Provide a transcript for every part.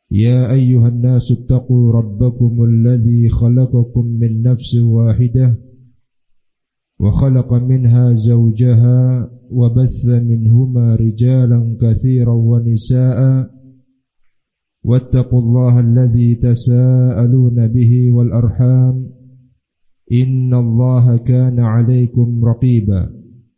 يا أيها الناس اتقوا ربكم الذي خلقكم من نفس واحدة وخلق منها زوجها وبث منهما رجالا كثيرا ونساء واتقوا الله الذي تساءلون به والأرحام إن الله كان عليكم رقيبا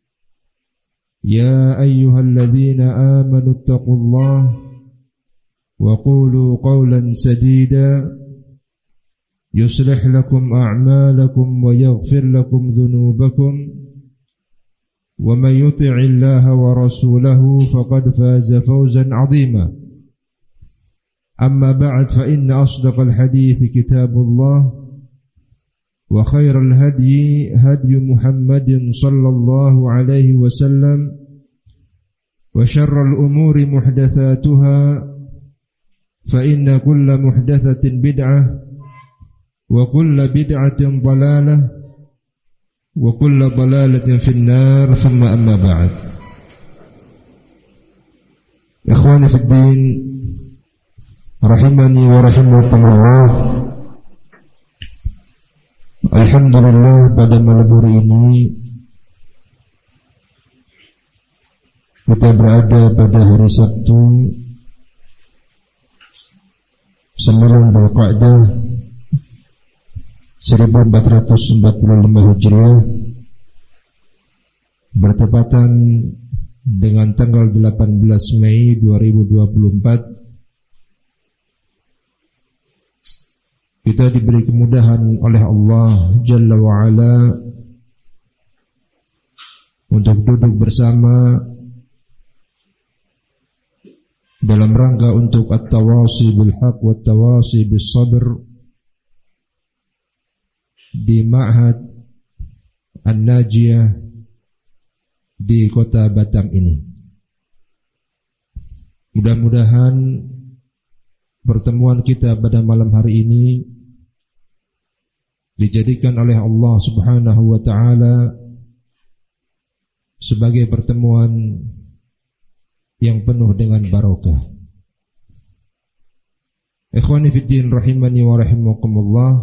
يا أيها الذين آمنوا اتقوا الله وقولوا قولا سديدا يصلح لكم أعمالكم ويغفر لكم ذنوبكم ومن يطع الله ورسوله فقد فاز فوزا عظيما أما بعد فإن أصدق الحديث كتاب الله وخير الهدي هدي محمد صلى الله عليه وسلم وشر الأمور محدثاتها فإن كل محدثة بدعة وكل بدعة ضلالة وكل ضلالة في النار ثم أما بعد إخواني في الدين rahimani wa rahimakumullah. Alhamdulillah, pada malam hari ini kita berada pada hari Sabtu 9 Dzulqa'dah 1445 Hijriah, bertepatan dengan tanggal 18 Mei 2024. Kita diberi kemudahan oleh Allah Jalla wa'ala untuk duduk bersama dalam rangka untuk at-tawasi bil haq wa at-tawasi bis sabr di Ma'had An-Najiyah di kota Batam ini. Mudah-mudahan pertemuan kita pada malam hari ini dijadikan oleh Allah Subhanahu wa taala sebagai pertemuan yang penuh dengan barokah. Ikhwani fiddin rahimani wa rahimakumullah.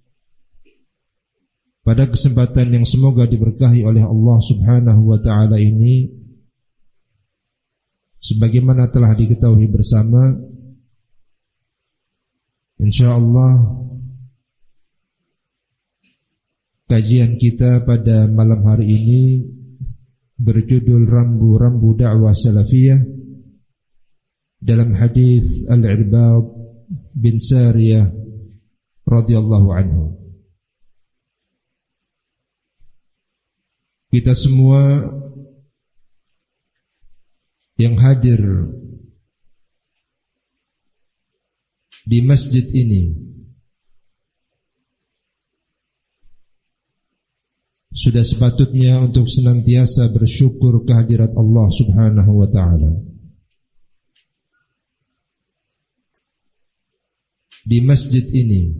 Pada kesempatan yang semoga diberkahi oleh Allah Subhanahu wa taala ini, sebagaimana telah diketahui bersama, insyaallah kajian kita pada malam hari ini berjudul Rambu-rambu dakwah salafiyah dalam hadis Al-Irbad bin Sariyah radhiyallahu anhu. Kita semua yang hadir di masjid ini sudah sepatutnya untuk senantiasa bersyukur kehadirat Allah Subhanahu wa taala. Di masjid ini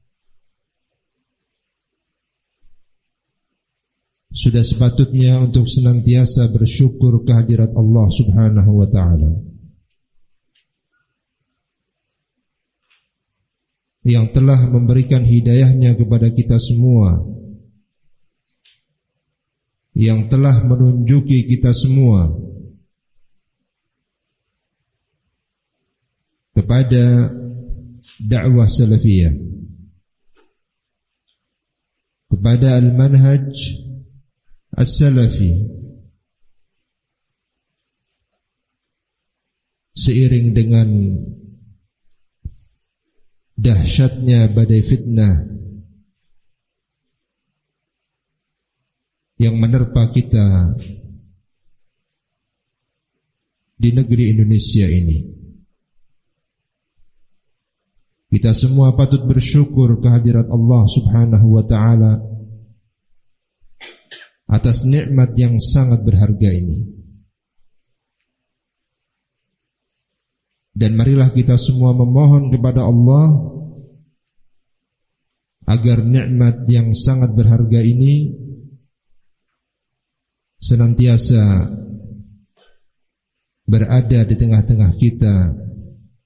sudah sepatutnya untuk senantiasa bersyukur kehadirat Allah Subhanahu wa taala yang telah memberikan hidayahnya kepada kita semua, yang telah menunjuki kita semua kepada dakwah salafiyah, kepada al-manhaj as-salafi, seiring dengan dahsyatnya badai fitnah yang menerpa kita di negeri Indonesia ini. Kita semua patut bersyukur kehadirat Allah Subhanahu wa taala atas nikmat yang sangat berharga ini. Dan marilah kita semua memohon kepada Allah agar nikmat yang sangat berharga ini senantiasa berada di tengah-tengah kita